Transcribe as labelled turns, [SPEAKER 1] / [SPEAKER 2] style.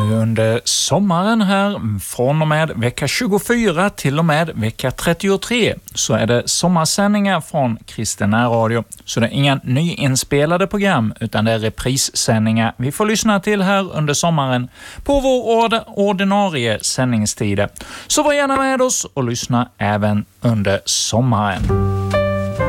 [SPEAKER 1] under sommaren här, från och med vecka 24 till och med vecka 33, så är det sommarsändningar från Kristen Radio. Så det är inga nyinspelade program, utan det är reprissändningar vi får lyssna till här under sommaren på vår ordinarie sändningstid. Så var gärna med oss och lyssna även under sommaren.